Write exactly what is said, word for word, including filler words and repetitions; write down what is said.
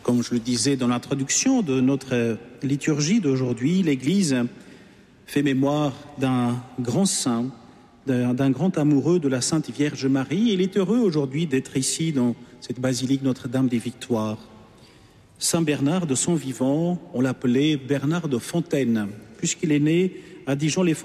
Comme je le disais dans l'introduction de notre liturgie d'aujourd'hui, l'Église fait mémoire d'un grand saint, d'un, d'un grand amoureux de la Sainte Vierge Marie. Il est heureux aujourd'hui d'être ici dans cette basilique Notre-Dame des Victoires. Saint Bernard, de son vivant, on l'appelait Bernard de Fontaine, puisqu'il est né à Dijon-les-Fontaines